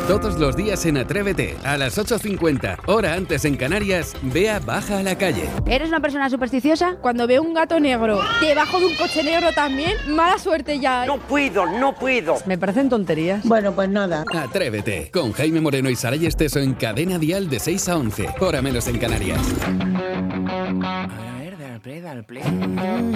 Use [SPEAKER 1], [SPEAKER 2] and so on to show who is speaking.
[SPEAKER 1] Todos los días en Atrévete, a las 8:50, hora antes en Canarias, Bea baja a la calle.
[SPEAKER 2] ¿Eres una persona supersticiosa? Cuando veo un gato negro debajo de un coche negro también, mala suerte ya.
[SPEAKER 3] No puedo.
[SPEAKER 4] Me parecen tonterías.
[SPEAKER 5] Bueno, pues nada.
[SPEAKER 1] Atrévete, con Jaime Moreno y Saray Esteso en Cadena Dial de 6 a 11, hora menos en Canarias.
[SPEAKER 3] A ver, dale play.